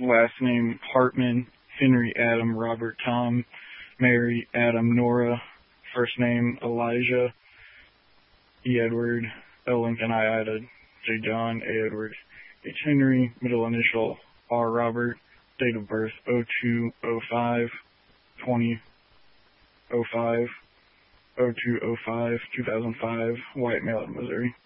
last name Hartman, Henry Adam Robert Tom, Mary Adam Nora, first name Elijah, E. Edward, L. Lincoln, I. Ida, J. John, A. Edward, H. Henry, middle initial R. Robert, date of birth 0205 2005 0205 2005, white male in Missouri.